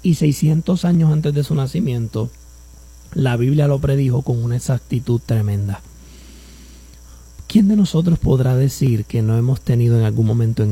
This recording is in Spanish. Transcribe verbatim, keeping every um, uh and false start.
y seiscientos años antes de su nacimiento, la Biblia lo predijo con una exactitud tremenda. ¿Quién de nosotros podrá decir que no hemos tenido en algún momento en